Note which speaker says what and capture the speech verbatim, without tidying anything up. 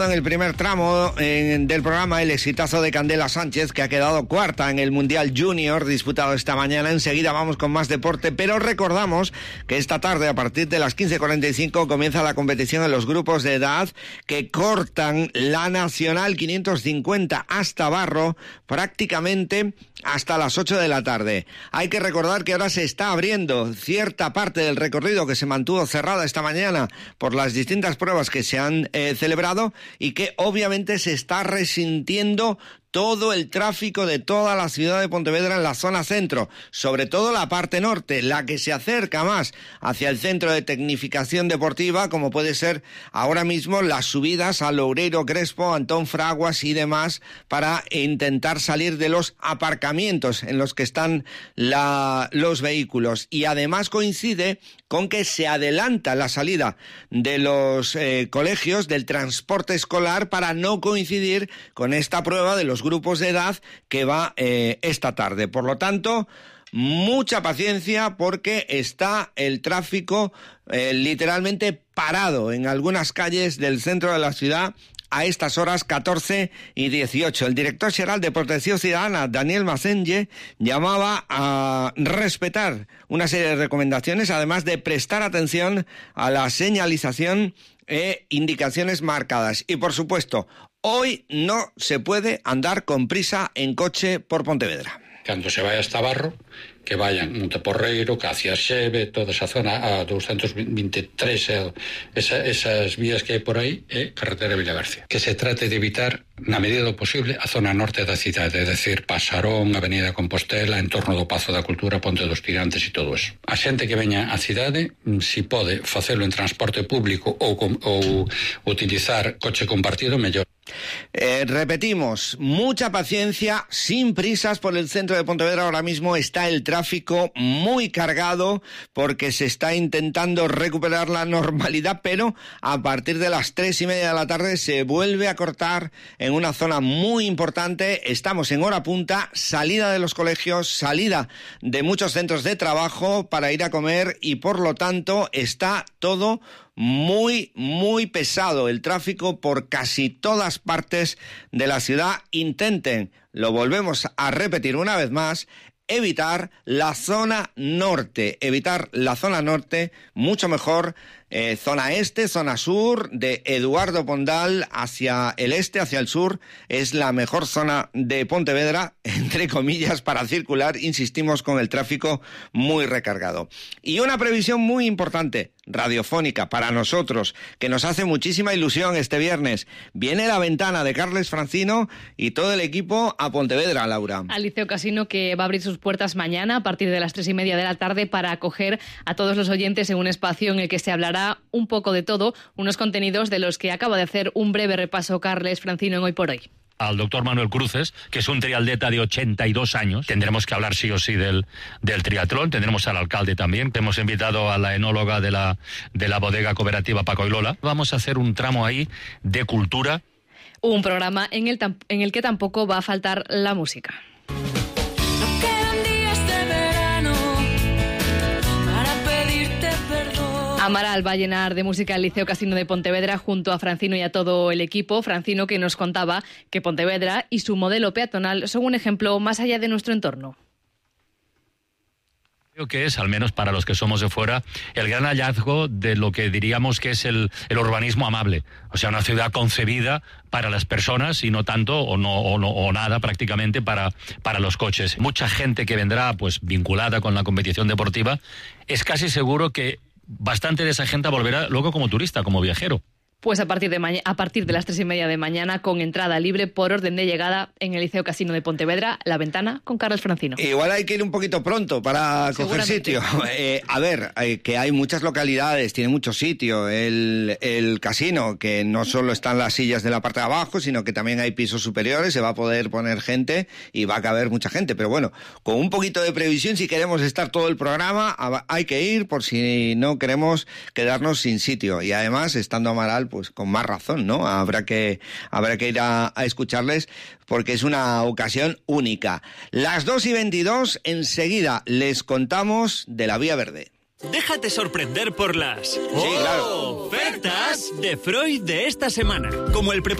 Speaker 1: En el primer tramo en, del programa, el exitazo de Candela Sánchez, que ha quedado cuarta en el Mundial Junior disputado esta mañana. Enseguida vamos con más deporte, pero recordamos que esta tarde, a partir de las quince cuarenta y cinco, comienza la competición en los grupos de edad que cortan la Nacional quinientos cincuenta hasta Barro, prácticamente hasta las ocho de la tarde. Hay que recordar que ahora se está abriendo cierta parte del recorrido que se mantuvo cerrada esta mañana por las distintas pruebas que se han eh, celebrado, y que obviamente se está resintiendo todo el tráfico de toda la ciudad de Pontevedra en la zona centro, sobre todo la parte norte, la que se acerca más hacia el centro de tecnificación deportiva, como puede ser ahora mismo las subidas a Loureiro Crespo, Antón Fraguas y demás, para intentar salir de los aparcamientos en los que están la, los vehículos. Y además coincide con que se adelanta la salida de los eh, colegios, del transporte escolar, para no coincidir con esta prueba de los grupos de edad que va eh, esta tarde. Por lo tanto, mucha paciencia, porque está el tráfico eh, literalmente parado en algunas calles del centro de la ciudad a estas horas catorce y dieciocho. El director general de Protección Ciudadana, Daniel Macenge, llamaba a respetar una serie de recomendaciones, además de prestar atención a la señalización e indicaciones marcadas. Y por supuesto, hoy no se puede andar con prisa en coche por Pontevedra.
Speaker 2: Cando se vai hasta Barro, que vayan Monteporreiro, Cacia Xeve, toda esa zona, a doscientos veintitrés, esa, esas vías que hai por aí, é carretera Villagarcía. Que se trate de evitar, na medida do posible, a zona norte da cidade, é dicir, Pasarón, Avenida Compostela, en torno do Pazo da Cultura, Ponte dos Tirantes e todo eso. A xente que veña á cidade, si pode facelo en transporte público ou, ou utilizar coche compartido, mellor.
Speaker 1: Eh, repetimos, mucha paciencia, sin prisas por el centro de Pontevedra. Ahora mismo está el tráfico muy cargado porque se está intentando recuperar la normalidad, pero a partir de las tres y media de la tarde se vuelve a cortar en una zona muy importante. Estamos en hora punta, salida de los colegios, salida de muchos centros de trabajo para ir a comer, y por lo tanto está todo muy, muy pesado el tráfico por casi todas partes de la ciudad. Intenten, lo volvemos a repetir una vez más, evitar la zona norte, evitar la zona norte, mucho mejor eh, zona este, zona sur, de Eduardo Pondal hacia el este, hacia el sur, es la mejor zona de Pontevedra, entre comillas, para circular, insistimos, con el tráfico muy recargado. Y una previsión muy importante, radiofónica, para nosotros, que nos hace muchísima ilusión este viernes. Viene La Ventana de Carles Francino y todo el equipo a Pontevedra, Laura.
Speaker 3: Al Liceo Casino, que va a abrir sus puertas mañana a partir de las tres y media de la tarde para acoger a todos los oyentes en un espacio en el que se hablará un poco de todo, unos contenidos de los que acaba de hacer un breve repaso Carles Francino en Hoy por Hoy.
Speaker 4: Al doctor Manuel Cruces, que es un triatleta de ochenta y dos años. Tendremos que hablar sí o sí del, del triatlón. Tendremos al alcalde también. Hemos invitado a la enóloga de la, de la bodega cooperativa Paco y Lola. Vamos a hacer un tramo ahí de cultura.
Speaker 3: Un programa en el, en el que tampoco va a faltar la música. Amaral va a llenar de música el Liceo Casino de Pontevedra junto a Francino y a todo el equipo. Francino, que nos contaba que Pontevedra y su modelo peatonal son un ejemplo más allá de nuestro entorno.
Speaker 4: Creo que es, al menos para los que somos de fuera, el gran hallazgo de lo que diríamos que es el, el urbanismo amable. O sea, una ciudad concebida para las personas y no tanto o no o, no, o nada prácticamente para, para los coches. Mucha gente que vendrá pues vinculada con la competición deportiva, es casi seguro que bastante de esa gente volverá luego como turista, como viajero.
Speaker 3: Pues a partir de mañana, a partir de las tres y media de mañana, con entrada libre por orden de llegada en el Liceo Casino de Pontevedra, La Ventana con Carles Francino.
Speaker 1: Igual hay que ir un poquito pronto para coger sitio. Eh, a ver, eh, que hay muchas localidades, tiene mucho sitio el, el casino, que no solo están las sillas de la parte de abajo, sino que también hay pisos superiores, se va a poder poner gente y va a caber mucha gente. Pero bueno, con un poquito de previsión, si queremos estar todo el programa, hay que ir por si no queremos quedarnos sin sitio. Y además, estando Amaral, pues con más razón, ¿no? Habrá que, habrá que ir a, a escucharles porque es una ocasión única. Las dos y veintidós, enseguida les contamos de la Vía Verde.
Speaker 5: Déjate sorprender por las
Speaker 1: Sí, claro.
Speaker 5: ofertas de Freud de esta semana. Como el